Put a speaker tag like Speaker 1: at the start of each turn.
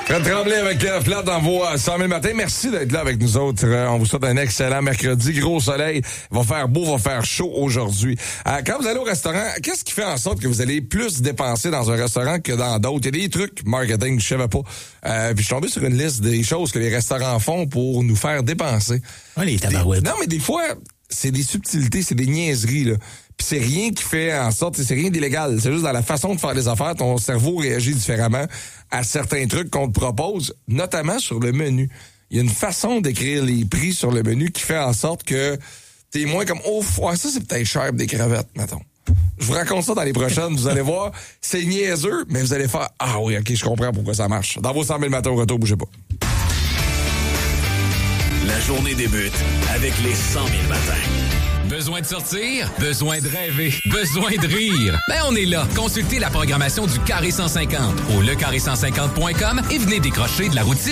Speaker 1: Fred Tremblay avec Flat dans vos 100 000 matins. Merci d'être là avec nous autres. On vous souhaite un excellent mercredi. Gros soleil. Va faire beau, va faire chaud aujourd'hui. Quand vous allez au restaurant, qu'est-ce qui fait en sorte que vous allez plus dépenser dans un restaurant que dans d'autres? Il y a des trucs marketing, je savais pas. Puis je suis tombé sur une liste des choses que les restaurants font pour nous faire dépenser.
Speaker 2: Ouais, les tabarouettes.
Speaker 1: Non, mais des fois, c'est des subtilités, c'est des niaiseries, là. Puis c'est rien qui fait en sorte, c'est rien d'illégal. C'est juste dans la façon de faire les affaires, ton cerveau réagit différemment à certains trucs qu'on te propose, notamment sur le menu. Il y a une façon d'écrire les prix sur le menu qui fait en sorte que t'es moins comme, oh, ça c'est peut-être cher des crevettes, mettons. Je vous raconte ça dans les prochaines. Vous allez voir, c'est niaiseux, mais vous allez faire, ah oui, ok, je comprends pourquoi ça marche. Dans vos 100 000 matins au retour, bougez pas.
Speaker 3: La journée débute avec les 100 000 matins.
Speaker 4: Besoin de sortir? Besoin de rêver? Besoin de rire? Ben, on est là. Consultez la programmation du Carré 150 au lecarré150.com et venez décrocher de la routine